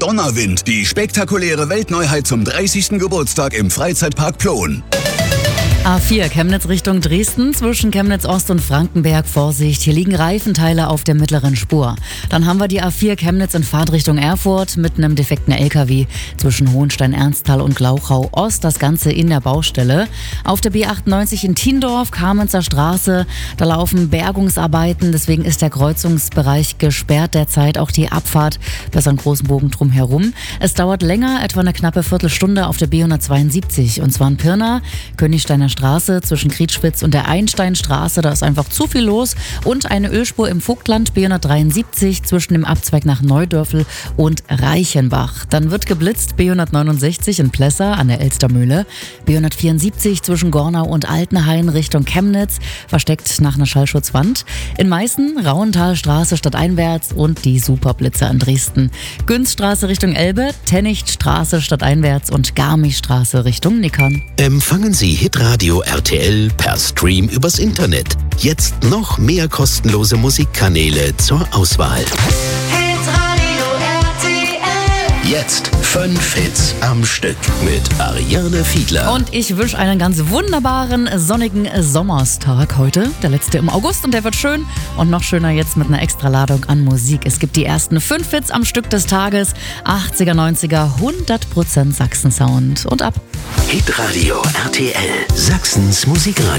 Donnerwind, die spektakuläre Weltneuheit zum 30. Geburtstag im Freizeitpark Plon. A4 Chemnitz Richtung Dresden, zwischen Chemnitz Ost und Frankenberg, Vorsicht, hier liegen Reifenteile auf der mittleren Spur. Dann haben wir die A4 Chemnitz in Fahrtrichtung Erfurt mit einem defekten LKW zwischen Hohenstein-Ernsthal und Glauchau Ost, das Ganze in der Baustelle. Auf der B98 in Thiendorf, Kamenzer Straße, da laufen Bergungsarbeiten, deswegen ist der Kreuzungsbereich gesperrt derzeit, auch die Abfahrt, besser einen großen Bogen drumherum. Es dauert länger, etwa eine knappe Viertelstunde auf der B172, und zwar in Pirna, Königsteiner Straße zwischen Kriedschwitz und der Einsteinstraße, da ist einfach zu viel los, und eine Ölspur im Vogtland, B173 zwischen dem Abzweig nach Neudörfel und Reichenbach. Dann wird geblitzt, B169 in Plessa an der Elstermühle, B174 zwischen Gornau und Altenhain Richtung Chemnitz, versteckt nach einer Schallschutzwand. In Meißen, Rauenthalstraße stadteinwärts und die Superblitze an Dresden. Günzstraße Richtung Elbe, Tennichtstraße stadteinwärts und Garmichstraße Richtung Nickern. Empfangen Sie Hitradio RTL per Stream übers Internet. Jetzt noch mehr kostenlose Musikkanäle zur Auswahl. Hitradio RTL. Jetzt 5 Hits am Stück mit Ariane Fiedler. Und ich wünsche einen ganz wunderbaren, sonnigen Sommerstag heute. Der letzte im August, und der wird schön und noch schöner jetzt mit einer Extraladung an Musik. Es gibt die ersten 5 Hits am Stück des Tages. 80er, 90er, 100% Sachsen-Sound. Und ab. Hitradio RTL, Sachsens Musikradio.